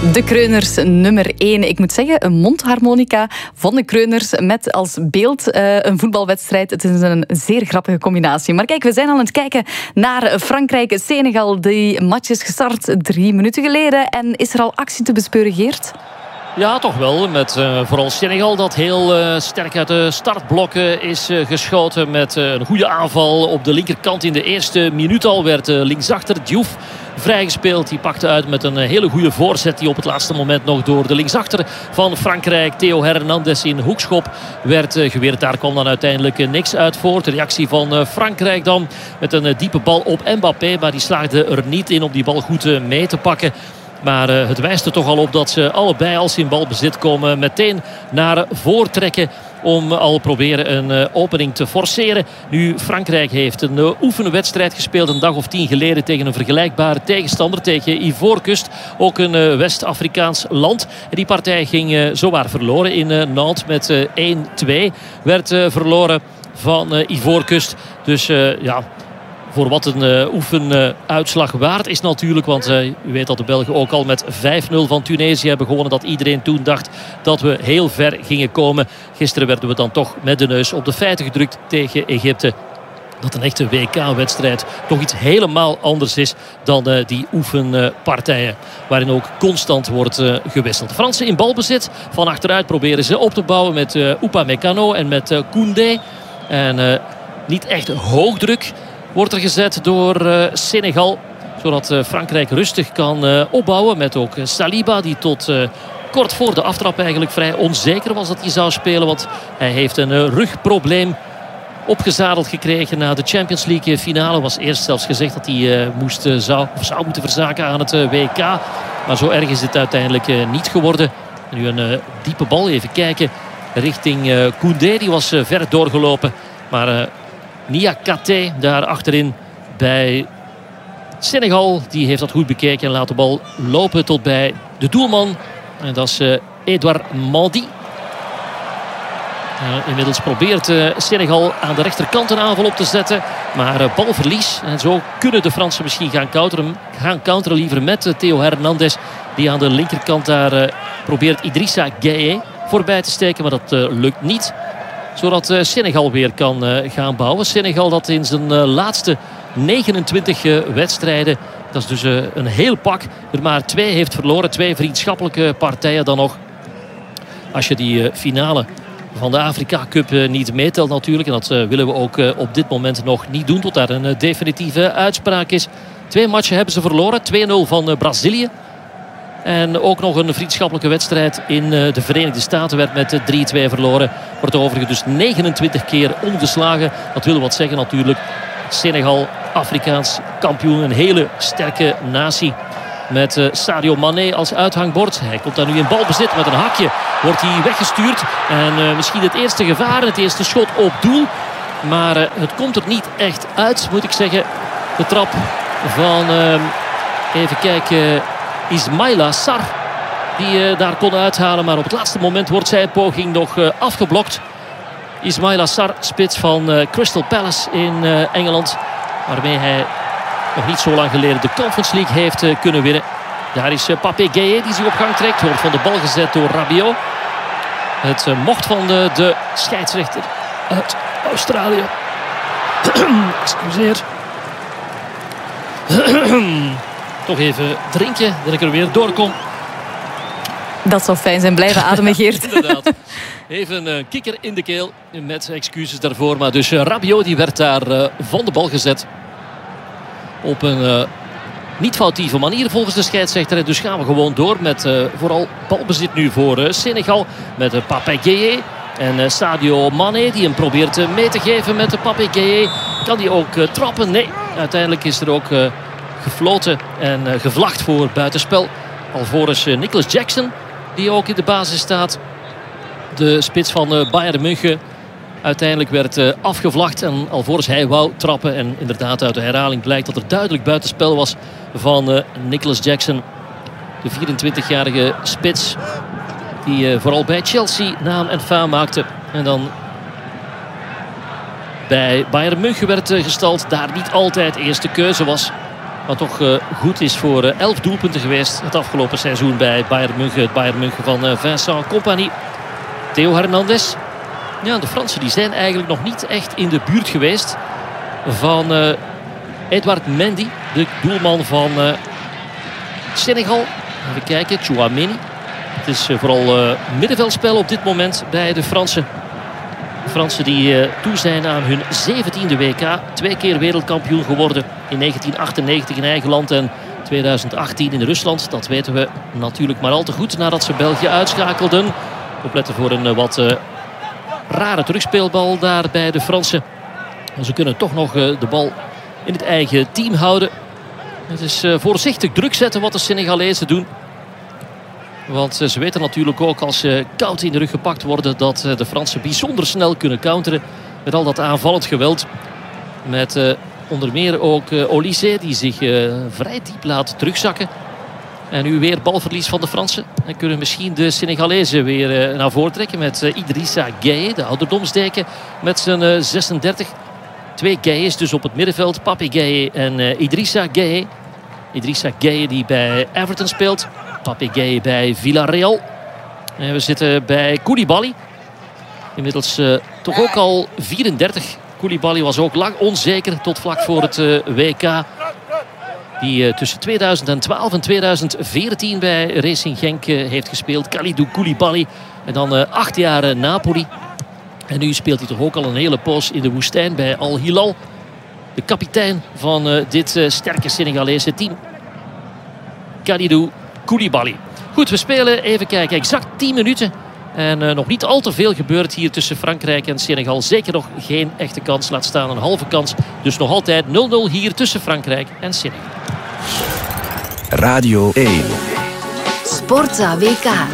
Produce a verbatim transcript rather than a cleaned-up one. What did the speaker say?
De Kreuners nummer één. Ik moet zeggen, een mondharmonica van de Kreuners met als beeld uh, een voetbalwedstrijd. Het is een zeer grappige combinatie. Maar kijk, we zijn aan het kijken naar Frankrijk-Senegal. Die match is gestart drie minuten geleden. En is er al actie te bespeuren, Geert? Ja, toch wel. Met uh, vooral Senegal dat heel uh, sterk uit de startblokken is uh, geschoten. Met uh, een goede aanval op de linkerkant in de eerste minuut al. Werd uh, linksachter Diouf vrijgespeeld. Die pakte uit met een uh, hele goede voorzet. Die op het laatste moment nog door de linksachter van Frankrijk, Theo Hernandez, in hoekschop werd uh, geweerd. Daar kwam dan uiteindelijk uh, niks uit voort. De reactie van uh, Frankrijk dan met een uh, diepe bal op Mbappé. Maar die slaagde er niet in om die bal goed uh, mee te pakken. Maar uh, het wijst er toch al op dat ze allebei, als ze in balbezit komen, meteen naar voortrekken om al proberen een uh, opening te forceren. Nu, Frankrijk heeft een uh, oefenwedstrijd gespeeld een dag of tien geleden tegen een vergelijkbare tegenstander, tegen Ivoorkust. Ook een uh, West-Afrikaans land. En die partij ging uh, zowaar verloren in uh, Nantes met uh, één twee. Werd uh, verloren van uh, Ivoorkust. Dus uh, ja... Voor wat een uh, oefenuitslag uh, waard is natuurlijk. Want uh, u weet dat de Belgen ook al met vijf nul van Tunesië hebben gewonnen. Dat iedereen toen dacht dat we heel ver gingen komen. Gisteren werden we dan toch met de neus op de feiten gedrukt tegen Egypte. Dat een echte W K-wedstrijd toch iets helemaal anders is dan uh, die oefenpartijen. Waarin ook constant wordt uh, gewisseld. De Fransen in balbezit. Van achteruit proberen ze op te bouwen met uh, Upamecano en met uh, Koundé. En uh, niet echt hoogdruk wordt er gezet door uh, Senegal. Zodat uh, Frankrijk rustig kan uh, opbouwen. Met ook uh, Saliba die tot uh, kort voor de aftrap eigenlijk vrij onzeker was dat hij zou spelen. Want hij heeft een uh, rugprobleem opgezadeld gekregen na de Champions League finale. Was eerst zelfs gezegd dat hij uh, moest, uh, zou, of zou moeten verzaken aan het uh, W K. Maar zo erg is het uiteindelijk uh, niet geworden. En nu een uh, diepe bal, even kijken, richting uh, Koundé. Die was uh, ver doorgelopen. Maar... Uh, Niakate daar achterin bij Senegal. Die heeft dat goed bekeken en laat de bal lopen tot bij de doelman. En dat is uh, Edouard Mendy. Uh, inmiddels probeert uh, Senegal aan de rechterkant een aanval op te zetten. Maar uh, balverlies. En zo kunnen de Fransen misschien gaan counteren. Gaan counteren liever met uh, Theo Hernandez. Die aan de linkerkant daar uh, probeert Idrissa Gueye voorbij te steken. Maar dat uh, lukt niet. Zodat uh, Senegal weer kan uh, gaan bouwen. Senegal dat in zijn uh, laatste negenentwintig uh, wedstrijden, dat is dus uh, een heel pak, er maar twee heeft verloren. Twee vriendschappelijke partijen dan nog. Als je die uh, finale van de Afrika Cup uh, niet meetelt natuurlijk. En dat uh, willen we ook uh, op dit moment nog niet doen. Tot daar een uh, definitieve uitspraak is. Twee matchen hebben ze verloren. twee nul van uh, Brazilië. En ook nog een vriendschappelijke wedstrijd in de Verenigde Staten werd met drie twee verloren. Wordt overigens dus negenentwintig keer ongeslagen. Dat wil wat zeggen natuurlijk. Senegal, Afrikaans kampioen. Een hele sterke natie. Met Sadio Mané als uithangbord. Hij komt daar nu in balbezit met een hakje. Wordt hij weggestuurd. En uh, misschien het eerste gevaar. Het eerste schot op doel. Maar uh, het komt er niet echt uit, moet ik zeggen. De trap van... Uh, even kijken... Ismaila Sarr, die uh, daar kon uithalen. Maar op het laatste moment wordt zijn poging nog uh, afgeblokt. Ismaila Sarr, spits van uh, Crystal Palace in uh, Engeland. Waarmee hij nog niet zo lang geleden de Conference League heeft uh, kunnen winnen. Daar is uh, Pape Gueye die zich op gang trekt. Wordt van de bal gezet door Rabiot. Het uh, mocht van de, de scheidsrechter uit Australië. Excuseer. Toch even drinken, dat ik er weer doorkom. Dat zou fijn zijn. Blijven ademen, Geert. Inderdaad. Even een kikker in de keel. Met excuses daarvoor. Maar dus uh, Rabiot die werd daar uh, van de bal gezet. Op een uh, niet foutieve manier volgens de scheidsrechter. En dus gaan we gewoon door met uh, vooral balbezit nu voor uh, Senegal. Met uh, Pape Gueye en uh, Sadio Mané. Die hem probeert uh, mee te geven met uh, Pape Gueye. Kan die ook uh, trappen? Nee. Uiteindelijk is er ook... Uh, gefloten en uh, gevlacht voor buitenspel. Alvorens uh, Nicolas Jackson, die ook in de basis staat. De spits van uh, Bayern München. Uiteindelijk werd uh, afgevlacht en alvorens hij wou trappen. En inderdaad uit de herhaling blijkt dat er duidelijk buitenspel was van uh, Nicolas Jackson. De vierentwintigjarige spits die uh, vooral bij Chelsea naam en faam maakte. En dan bij Bayern München werd uh, gestald. Daar niet altijd eerste keuze was. Wat toch uh, goed is voor uh, elf doelpunten geweest het afgelopen seizoen bij Bayern München. Het Bayern München van uh, Vincent Kompany. Theo Hernandez. Ja, de Fransen die zijn eigenlijk nog niet echt in de buurt geweest van uh, Edouard Mendy. De doelman van uh, Senegal. Even kijken, Tchouaméni. Het is uh, vooral uh, middenveldspel op dit moment bij de Fransen. De Fransen die uh, toe zijn aan hun zeventiende W K. Twee keer wereldkampioen geworden. In negentien achtennegentig in eigen land en tweeduizend achttien in Rusland. Dat weten we natuurlijk maar al te goed nadat ze België uitschakelden. Opletten voor een uh, wat uh, rare terugspeelbal daar bij de Fransen. En ze kunnen toch nog uh, de bal in het eigen team houden. Het is uh, voorzichtig druk zetten wat de Senegalezen doen. Want uh, ze weten natuurlijk ook als ze koud in de rug gepakt worden dat uh, de Fransen bijzonder snel kunnen counteren. Met al dat aanvallend geweld. Met uh, onder meer ook uh, Olysée die zich uh, vrij diep laat terugzakken. En nu weer balverlies van de Fransen. Dan kunnen misschien de Senegalezen weer uh, naar voren trekken met uh, Idrissa Gueye, de ouderdomsdeken, met zijn uh, zesendertig. Twee Gueyes dus op het middenveld. Papi Gueye en uh, Idrissa Gueye. Idrissa Gueye die bij Everton speelt. Papi Gueye bij Villarreal. En we zitten bij Koulibaly. Inmiddels uh, toch ook al vierendertig. Koulibaly was ook lang onzeker tot vlak voor het uh, W K. Die uh, tussen tweeduizend twaalf en tweeduizend veertien bij Racing Genk uh, heeft gespeeld. Kalidou Koulibaly. En dan uh, acht jaar uh, Napoli. En nu speelt hij toch ook al een hele poos in de woestijn bij Al Hilal. De kapitein van uh, dit uh, sterke Senegalese team. Kalidou Koulibaly. Goed, we spelen, even kijken, exact tien minuten. En uh, nog niet al te veel gebeurt hier tussen Frankrijk en Senegal. Zeker nog geen echte kans, laat staan een halve kans. Dus nog altijd nul nul hier tussen Frankrijk en Senegal. Radio één. Sportza W K.